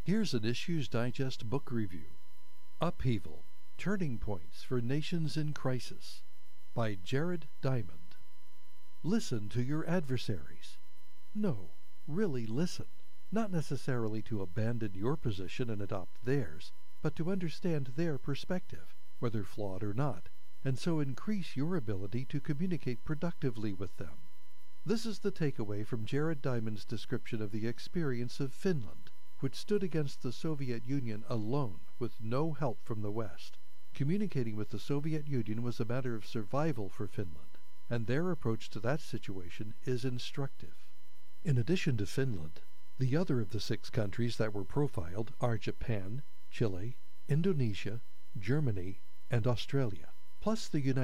Here's an Issues Digest book review. Upheaval: Turning Points for Nations in Crisis by Jared Diamond. Listen to your adversaries. No, really listen. Not necessarily to abandon your position and adopt theirs, but to understand their perspective, whether flawed or not, and so increase your ability to communicate productively with them. This is the takeaway from Jared Diamond's description of the experience of Finland, which stood against the Soviet Union alone with no help from the West. Communicating with the Soviet Union was a matter of survival for Finland, and their approach to that situation is instructive. In addition to Finland, the other of the 6 countries that were profiled are Japan, Chile, Indonesia, Germany, and Australia, plus the United